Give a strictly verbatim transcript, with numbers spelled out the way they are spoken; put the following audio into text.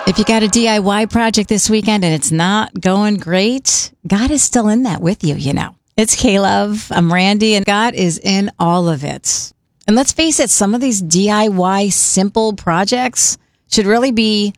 If you got a D I Y project this weekend and it's not going great, God is still in that with you, you know. It's K-Love, I'm Randy, and God is in all of it. And let's face it, some of these D I Y simple projects should really be